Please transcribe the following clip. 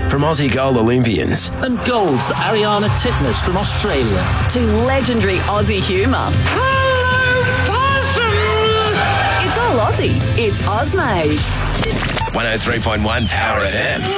from Aussie gold Olympians. And gold for Ariana Titmus from Australia. To legendary Aussie humour. Hello, possum! It's all Aussie. It's Ozmade. 103.1 Power FM.